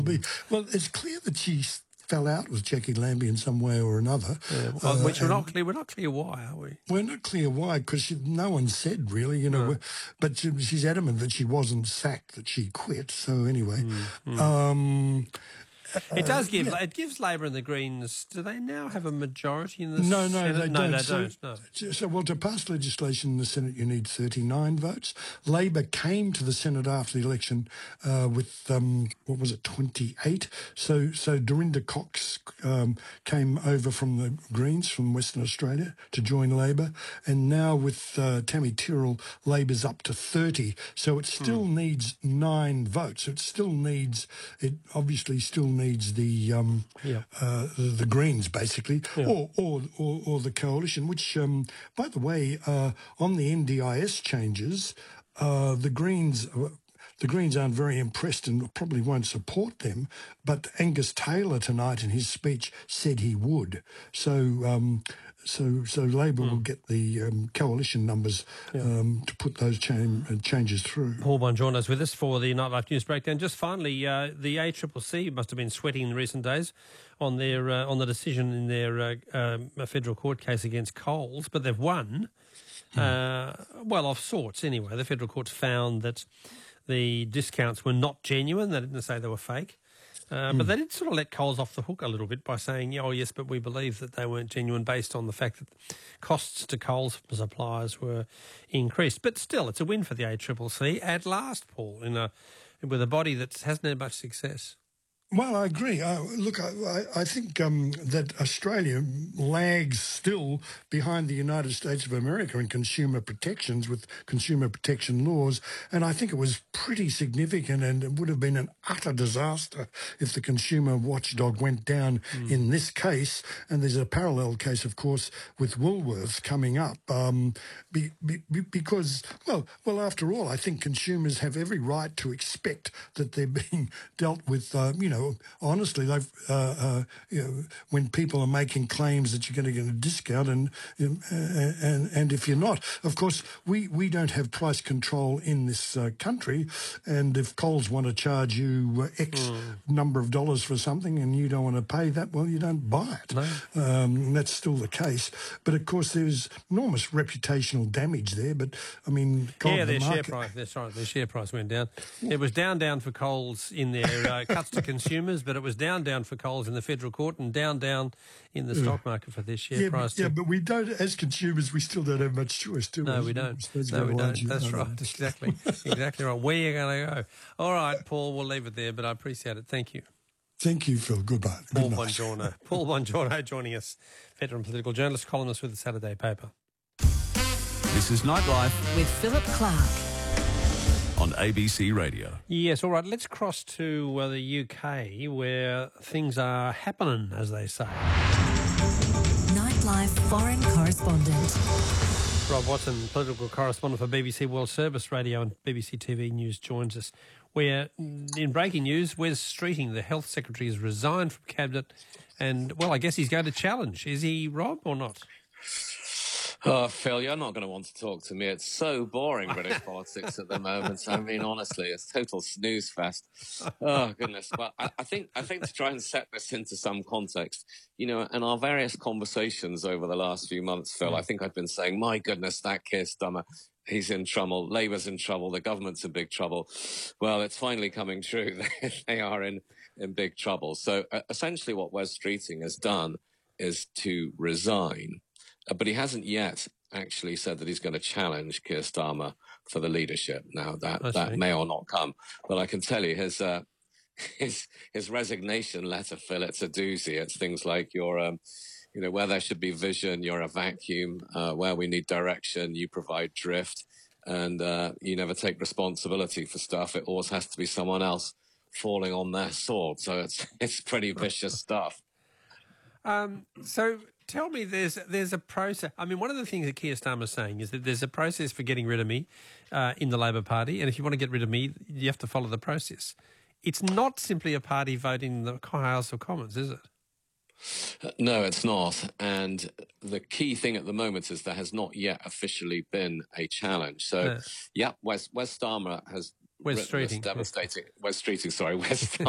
Well, it's clear that she fell out with Jackie Lambie in some way or another. Which we're not clear why, are we? We're not clear why, because no one said really, but she's adamant that she wasn't sacked, that she quit. So anyway, It does give. It gives Labor and the Greens. Do they now have a majority in the No, Senate? they don't. They don't. No. So, to pass legislation in the Senate, you need 39 votes. Labor came to the Senate after the election with 28. So Dorinda Cox came over from the Greens from Western Australia to join Labor, and now with Tammy Tyrrell, Labor's up to 30. So it still needs 9 votes. It obviously still needs the Greens basically, or the coalition. Which, by the way, on the NDIS changes, the Greens aren't very impressed and probably won't support them. But Angus Taylor tonight in his speech said he would. So Labor will get the coalition numbers to put those changes through. Paul Bongiorno is with us for the Nightlife News Breakdown. Just finally, the ACCC must have been sweating in recent days on the decision in their federal court case against Coles, but they've won. Of sorts anyway. The federal courts found that the discounts were not genuine. They didn't say they were fake. But they did sort of let Coles off the hook a little bit by saying, oh, yes, but we believe that they weren't genuine based on the fact that costs to Coles suppliers were increased. But still, it's a win for the ACCC at last, Paul, with a body that hasn't had much success. Well, I agree. I think that Australia lags still behind the United States of America in consumer protections with consumer protection laws, and I think it was pretty significant, and it would have been an utter disaster if the consumer watchdog went down in this case. And there's a parallel case, of course, with Woolworths coming up, because, after all, I think consumers have every right to expect that they're being dealt with, honestly, when people are making claims that you're going to get a discount, and if you're not, of course, we don't have price control in this country, and if Coles want to charge you X number of dollars for something and you don't want to pay that, well, you don't buy it. No. That's still the case. But of course, there's enormous reputational damage there. But I mean, their share price. That's right. Their share price went down. It was down for Coles in their cuts to consumers, but it was down for Coles in the federal court, and down in the stock market for their share price. Yeah, but we don't, as consumers, we still don't have much choice, do we? No, we don't. That's right. Exactly right. Where are you going to go? All right, Paul, we'll leave it there, but I appreciate it. Thank you. Thank you, Phil. Goodbye. Paul Bongiorno. Paul Bongiorno joining us, veteran political journalist, columnist with the Saturday paper. This is Nightlife with Philip Clark on ABC Radio. Yes, all right, let's cross to the UK where things are happening, as they say. Nightlife foreign correspondent. Rob Watson, political correspondent for BBC World Service Radio and BBC TV News, joins us. Where, in breaking news, Wes Streeting, the Health Secretary, has resigned from Cabinet and, I guess he's going to challenge. Is he, Rob, or not? Oh, Phil, you're not going to want to talk to me. It's so boring, British politics at the moment. I mean, honestly, it's total snooze fest. Oh, goodness. Well, I think to try and set this into some context, in our various conversations over the last few months, Phil, I think I've been saying, my goodness, that Keir Starmer, he's in trouble. Labour's in trouble. The government's in big trouble. Well, it's finally coming true. They are in big trouble. So essentially what Wes Streeting has done is to resign. But he hasn't yet actually said that he's going to challenge Keir Starmer for the leadership. Now, that may or not come. But I can tell you his resignation letter, Phil, it's a doozy. It's things like where there should be vision, you're a vacuum. Where we need direction, you provide drift. And you never take responsibility for stuff. It always has to be someone else falling on their sword. So it's pretty vicious stuff. So tell me, there's a process. I mean, one of the things that Keir Starmer is saying is that there's a process for getting rid of me in the Labor Party, and if you want to get rid of me, you have to follow the process. It's not simply a party vote in the House of Commons, is it? No, it's not. And the key thing at the moment is there has not yet officially been a challenge. So, Wes Starmer has Wes Streeting. Devastating. Wes Streeting, sorry. Wes